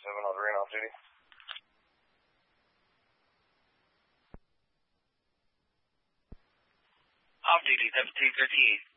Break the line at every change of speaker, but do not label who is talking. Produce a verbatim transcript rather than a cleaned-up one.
seven, Alderaan, off duty.
Off duty, seven two thirty-eight.